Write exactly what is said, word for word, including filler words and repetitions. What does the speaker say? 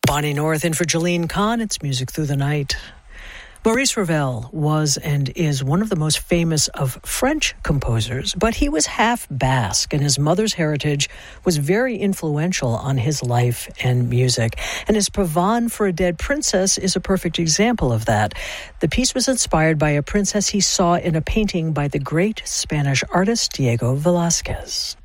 Bonnie North in for Jolene Kahn. It's Music Through the Night. Maurice Ravel was and is one of the most famous of French composers, but he was half Basque, and his mother's heritage was very influential on his life and music. And his Pavane for a Dead Princess is a perfect example of that. The piece was inspired by a princess he saw in a painting by the great Spanish artist Diego Velázquez.